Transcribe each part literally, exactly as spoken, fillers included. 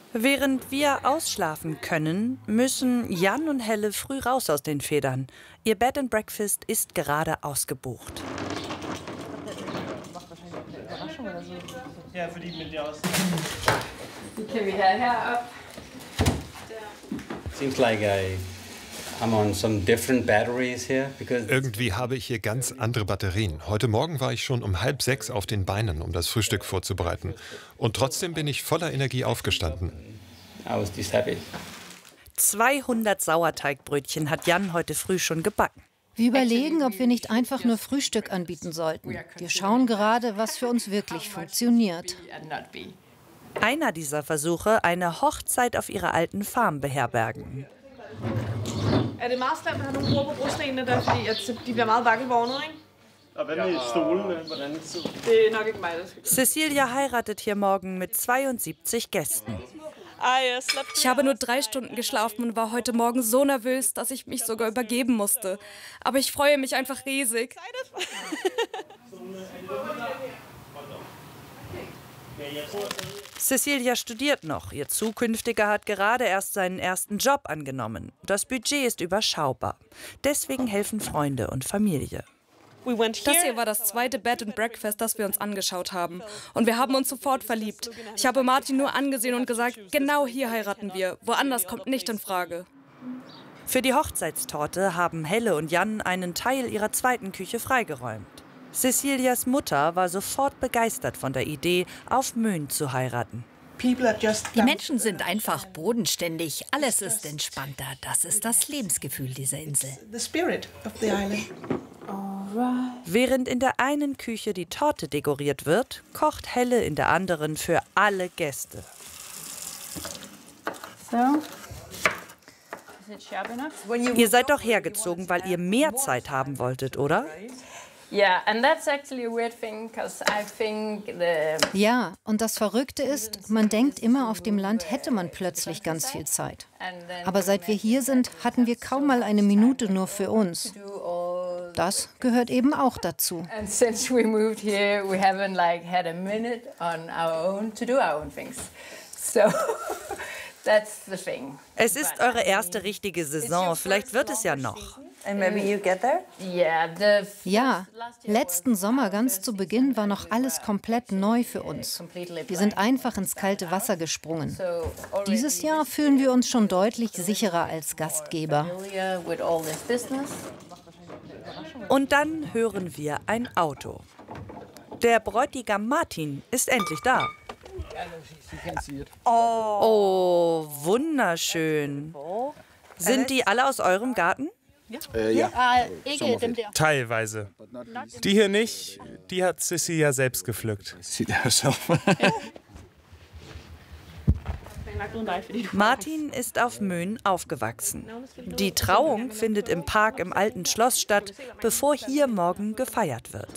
Während wir ausschlafen können, müssen Jan und Helle früh raus aus den Federn. Ihr Bed and Breakfast ist gerade ausgebucht. Ja, für die mit dir aus. Seems like I, I'm on some different batteries here because Irgendwie habe ich hier ganz andere Batterien. Heute Morgen war ich schon um halb sechs auf den Beinen, um das Frühstück vorzubereiten. Und trotzdem bin ich voller Energie aufgestanden. I was this happy. zweihundert Sauerteigbrötchen hat Jan heute früh schon gebacken. Wir überlegen, ob wir nicht einfach nur Frühstück anbieten sollten. Wir schauen gerade, was für uns wirklich funktioniert. Einer dieser Versuche, eine Hochzeit auf ihrer alten Farm beherbergen. Er det meget slemt at have nogle bord på brostenene der, fordi at de bliver meget vakkelvornet, ikke? Og hvad med stolene? Hvordan så? Det er nok ikke mig, der skal. Cecilia heiratet hier morgen mit zweiundsiebzig Gästen. Ich habe nur drei Stunden geschlafen und war heute Morgen so nervös, dass ich mich sogar übergeben musste. Aber ich freue mich einfach riesig. Cecilia studiert noch. Ihr Zukünftiger hat gerade erst seinen ersten Job angenommen. Das Budget ist überschaubar. Deswegen helfen Freunde und Familie. Das hier war das zweite Bed and Breakfast, das wir uns angeschaut haben. Und wir haben uns sofort verliebt. Ich habe Martin nur angesehen und gesagt, genau hier heiraten wir. Woanders kommt nicht in Frage. Für die Hochzeitstorte haben Helle und Jan einen Teil ihrer zweiten Küche freigeräumt. Cecilias Mutter war sofort begeistert von der Idee, auf Möhn zu heiraten. Die Menschen sind einfach bodenständig. Alles ist entspannter. Das ist das Lebensgefühl dieser Insel. Während in der einen Küche die Torte dekoriert wird, kocht Helle in der anderen für alle Gäste. So. Ihr seid doch hergezogen, weil ihr mehr Zeit haben wolltet, oder? Ja, und das Verrückte ist, man denkt immer, auf dem Land hätte man plötzlich ganz viel Zeit. Aber seit wir hier sind, hatten wir kaum mal eine Minute nur für uns. Das gehört eben auch dazu. And since we moved here, we haven't like had a minute on our own to do our own things. So that's the thing. Es ist eure erste richtige Saison. Vielleicht wird es ja noch. And maybe you get there? Yeah, the Ja, letzten Sommer ganz zu Beginn war noch alles komplett neu für uns. Wir sind einfach ins kalte Wasser gesprungen. Dieses Jahr fühlen wir uns schon deutlich sicherer als Gastgeber. with all this business. Und dann hören wir ein Auto. Der Bräutigam Martin ist endlich da. Oh, wunderschön. Sind die alle aus eurem Garten? Äh, ja. Teilweise. Die hier nicht, die hat Sissy ja selbst gepflückt. Martin ist auf Möhn aufgewachsen. Die Trauung findet im Park im alten Schloss statt, bevor hier morgen gefeiert wird.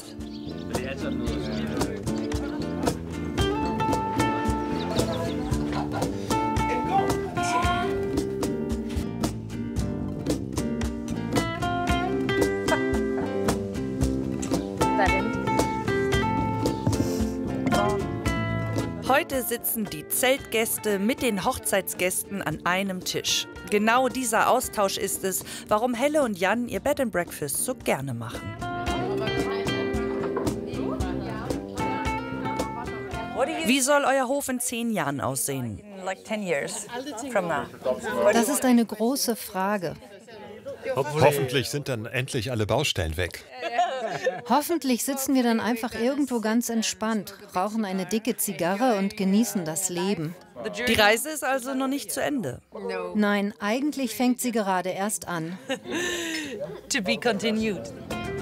Heute sitzen die Zeltgäste mit den Hochzeitsgästen an einem Tisch. Genau dieser Austausch ist es, warum Helle und Jan ihr Bed and Breakfast so gerne machen. Wie soll euer Hof in zehn Jahren aussehen? Das ist eine große Frage. Hoffentlich sind dann endlich alle Baustellen weg. Hoffentlich sitzen wir dann einfach irgendwo ganz entspannt, rauchen eine dicke Zigarre und genießen das Leben. Die Reise ist also noch nicht zu Ende. Nein, eigentlich fängt sie gerade erst an. To be continued.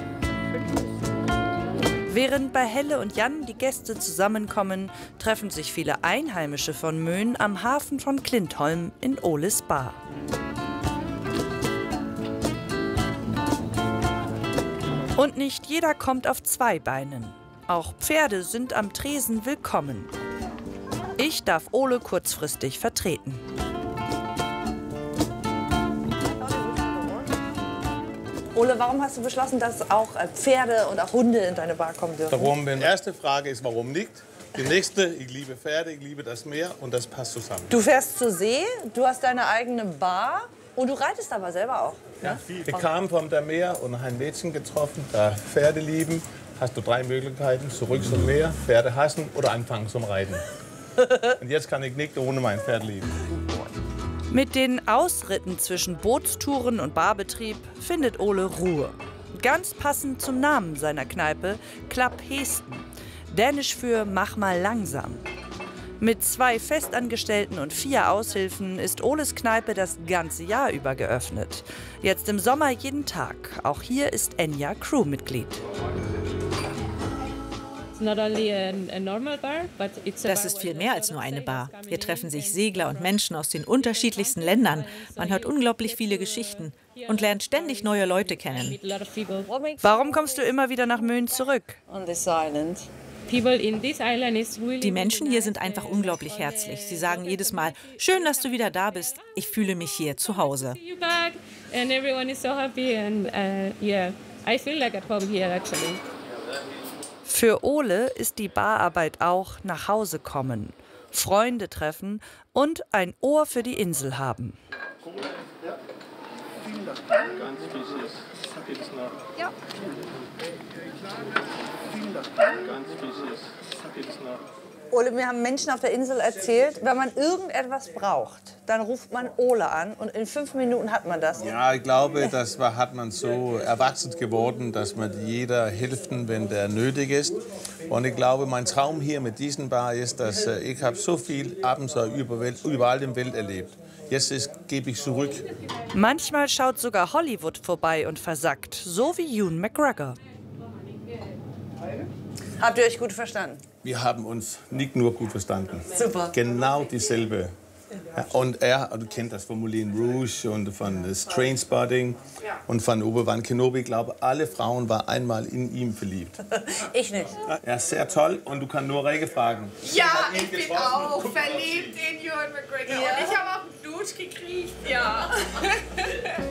Während bei Helle und Jan die Gäste zusammenkommen, treffen sich viele Einheimische von Möhn am Hafen von Klintholm in Oles Bar. Und nicht jeder kommt auf zwei Beinen. Auch Pferde sind am Tresen willkommen. Ich darf Ole kurzfristig vertreten. Ole, warum hast du beschlossen, dass auch Pferde und auch Hunde in deine Bar kommen dürfen? Warum denn? Die erste Frage ist, warum nicht? Die nächste, ich liebe Pferde, ich liebe das Meer und das passt zusammen. Du fährst zur See, du hast deine eigene Bar und du reitest aber selber auch. Ja, viel. Ich kam vom Meer und habe ein Mädchen getroffen, da Pferde lieben. Hast du drei Möglichkeiten, zurück zum Meer, Pferde hassen oder anfangen zum Reiten. Und jetzt kann ich nicht ohne mein Pferd lieben. Mit den Ausritten zwischen Bootstouren und Barbetrieb findet Ole Ruhe. Ganz passend zum Namen seiner Kneipe, Klapp Hesten. Dänisch für Mach mal langsam. Mit zwei Festangestellten und vier Aushilfen ist Oles Kneipe das ganze Jahr über geöffnet. Jetzt im Sommer jeden Tag. Auch hier ist Enya Crewmitglied. Das ist viel mehr als nur eine Bar. Hier treffen sich Segler und Menschen aus den unterschiedlichsten Ländern. Man hört unglaublich viele Geschichten und lernt ständig neue Leute kennen. Warum kommst du immer wieder nach Möhn zurück? Die Menschen hier sind einfach unglaublich herzlich. Sie sagen jedes Mal, schön, dass du wieder da bist. Ich fühle mich hier zu Hause. Für Ole ist die Bararbeit auch nach Hause kommen, Freunde treffen und ein Ohr für die Insel haben. Ganz fisches. Gibt's noch? Ja. Ganz fisches. Gibt's noch? Ole, mir haben Menschen auf der Insel erzählt, wenn man irgendetwas braucht, dann ruft man Ole an und in fünf Minuten hat man das. Ja, ich glaube, das war, hat man so erwachsen geworden, dass man jeder hilft, wenn der nötig ist. Und ich glaube, mein Traum hier mit diesem Bar ist, dass äh, ich habe so viel Abenteuer überall in der Welt erlebt. Jetzt ist, gebe ich zurück. Manchmal schaut sogar Hollywood vorbei und versackt, so wie Ewan McGregor. Habt ihr euch gut verstanden? Wir haben uns nicht nur gut verstanden. Super. Genau dieselbe. Ja, und er, du kennst das von Moulin Rouge und von Trainspotting und von Obi-Wan Kenobi. Ich glaube, alle Frauen waren einmal in ihm verliebt. Ich nicht. Ja, er ist sehr toll und du kannst nur Rege fragen. Ja, ich bin auch verliebt in Ewan McGregor. Ja. Und ich habe auch einen Dusch gekriegt, ja.